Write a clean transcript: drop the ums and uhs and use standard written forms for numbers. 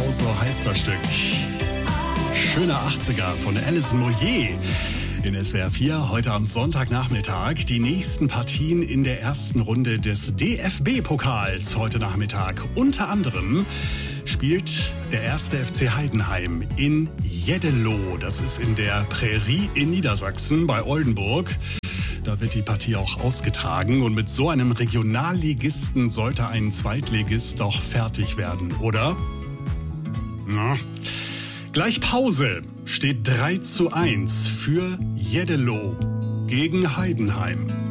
Genau so heißt das Stück. Schöner 80er von Alison Moyet. In SWR 4 heute am Sonntagnachmittag die nächsten Partien in der ersten Runde des DFB-Pokals heute Nachmittag. Unter anderem spielt der 1. FC Heidenheim in Jeddelo. Das ist in der Prärie in Niedersachsen bei Oldenburg. Da wird die Partie auch ausgetragen und mit so einem Regionalligisten sollte ein Zweitligist doch fertig werden, oder? Na? Gleich Pause steht 3:1 für Jeddelo gegen Heidenheim.